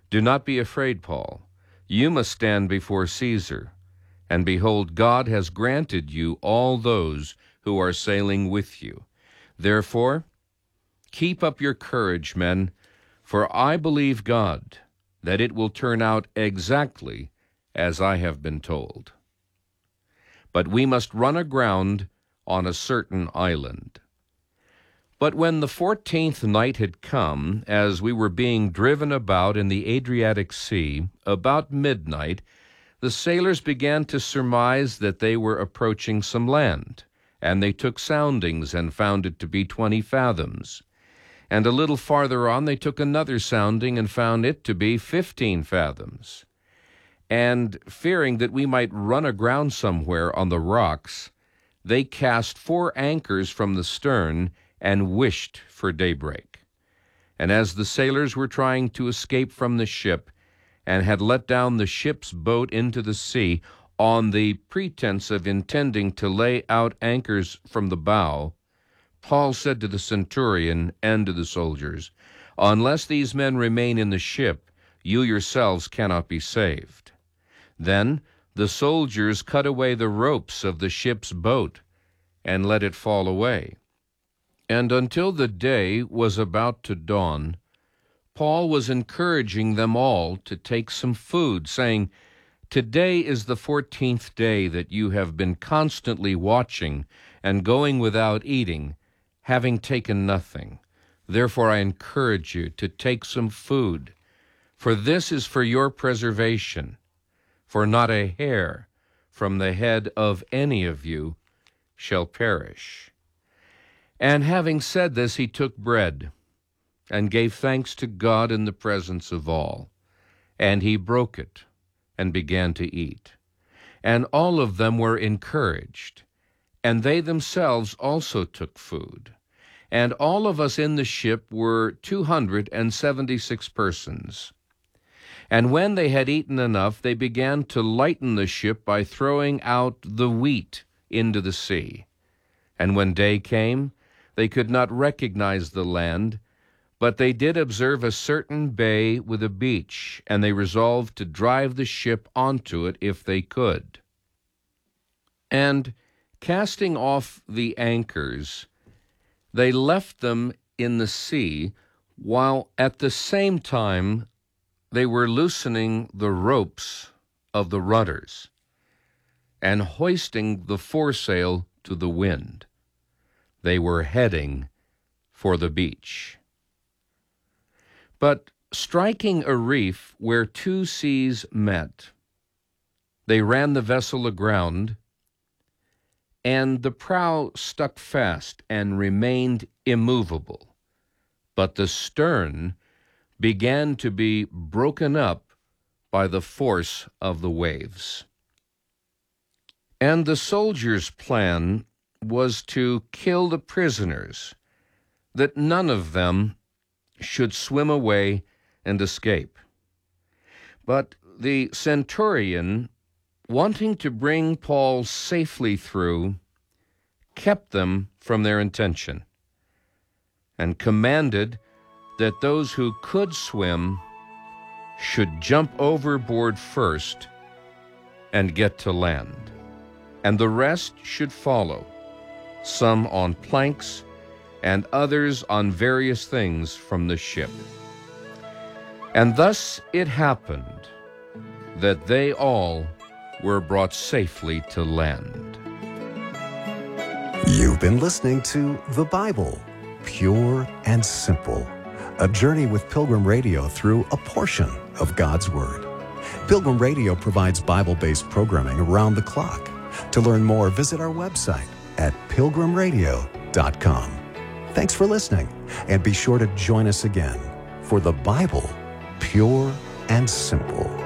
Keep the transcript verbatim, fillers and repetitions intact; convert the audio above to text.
Do not be afraid, Paul. You must stand before Caesar. And behold, God has granted you all those who are sailing with you. Therefore, keep up your courage, men, for I believe God that it will turn out exactly as I have been told. But we must run aground on a certain island. But when the fourteenth night had come, as we were being driven about in the Adriatic Sea, about midnight, the sailors began to surmise that they were approaching some land, and they took soundings and found it to be twenty fathoms. And a little farther on they took another sounding and found it to be fifteen fathoms. And fearing that we might run aground somewhere on the rocks, they cast four anchors from the stern and wished for daybreak. And as the sailors were trying to escape from the ship, and had let down the ship's boat into the sea, on the pretense of intending to lay out anchors from the bow, Paul said to the centurion and to the soldiers, "Unless these men remain in the ship, you yourselves cannot be saved." Then the soldiers cut away the ropes of the ship's boat and let it fall away. And until the day was about to dawn, Paul was encouraging them all to take some food, saying, "Today is the fourteenth day that you have been constantly watching and going without eating, having taken nothing. Therefore I encourage you to take some food, for this is for your preservation. For not a hair from the head of any of you shall perish." And having said this, he took bread and gave thanks to God in the presence of all. And he broke it and began to eat. And all of them were encouraged, and they themselves also took food. And all of us in the ship were two hundred and seventy-six persons. And when they had eaten enough, they began to lighten the ship by throwing out the wheat into the sea. And when day came, they could not recognize the land, but they did observe a certain bay with a beach, and they resolved to drive the ship onto it if they could. And casting off the anchors, they left them in the sea, while at the same time they were loosening the ropes of the rudders and hoisting the foresail to the wind. They were heading for the beach. But striking a reef where two seas met, they ran the vessel aground, and the prow stuck fast and remained immovable. But the stern began to be broken up by the force of the waves. And the soldiers' plan was to kill the prisoners, that none of them should swim away and escape. But the centurion, wanting to bring Paul safely through, kept them from their intention, and commanded that those who could swim should jump overboard first and get to land, and the rest should follow, some on planks and others on various things from the ship. And thus it happened that they all were brought safely to land. You've been listening to The Bible, Pure and Simple, a journey with Pilgrim Radio through a portion of God's Word. Pilgrim Radio provides Bible-based programming around the clock. To learn more, visit our website at pilgrim radio dot com. Thanks for listening, and be sure to join us again for The Bible, Pure and Simple.